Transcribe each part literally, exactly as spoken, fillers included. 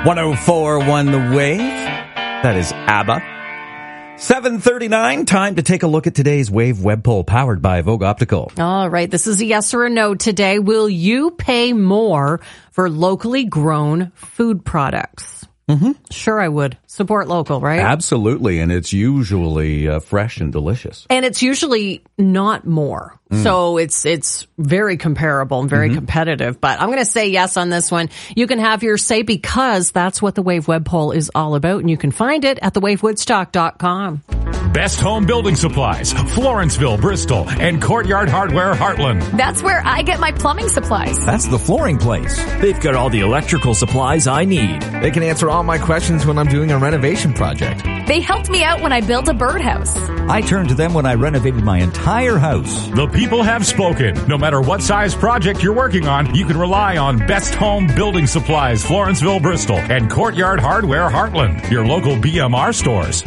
one oh four point one The Wave. That is ABBA. seven thirty-nine, time to take a look at today's Wave web poll powered by Vogue Optical. All right, this is a yes or a no today. Will you pay more for locally grown food products? Mm-hmm. Sure, I would. Support local, right? Absolutely, and it's usually uh, fresh and delicious. And it's usually not more. Mm. So it's it's very comparable and very mm-hmm. competitive. But I'm going to say yes on this one. You can have your say because that's what the Wave web poll is all about. And you can find it at the wave woodstock dot com. Best Home Building Supplies, Florenceville, Bristol, and Courtyard Hardware, Heartland. That's where I get my plumbing supplies. That's the flooring place. They've got all the electrical supplies I need. They can answer all my questions when I'm doing a renovation project. They helped me out when I built a birdhouse. I turned to them when I renovated my entire house. The people have spoken. No matter what size project you're working on, you can rely on Best Home Building Supplies, Florenceville, Bristol, and Courtyard Hardware, Heartland, your local B M R stores.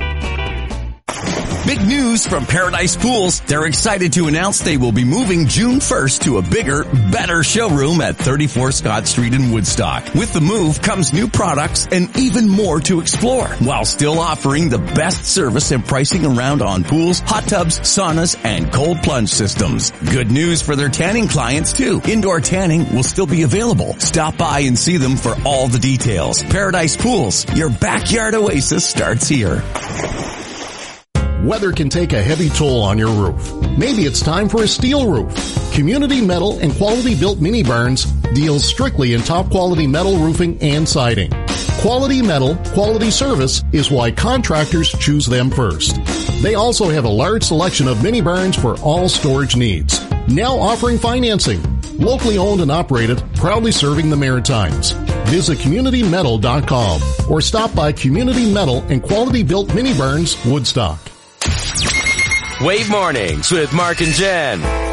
Big news from Paradise Pools. They're excited to announce they will be moving June first to a bigger, better showroom at thirty-four Scott Street in Woodstock. With the move comes new products and even more to explore, while still offering the best service and pricing around on pools, hot tubs, saunas, and cold plunge systems. Good news for their tanning clients too. Indoor tanning will still be available. Stop by and see them for all the details. Paradise Pools, your backyard oasis starts here. Weather can take a heavy toll on your roof. Maybe it's time for a steel roof. Community Metal and Quality Built Mini Barns deals strictly in top quality metal roofing and siding. Quality metal, quality service is why contractors choose them first. They also have a large selection of mini barns for all storage needs. Now offering financing. Locally owned and operated, proudly serving the Maritimes. Visit community metal dot com or stop by Community Metal and Quality Built Mini Barns, Woodstock. Wave Mornings with Mark and Jen.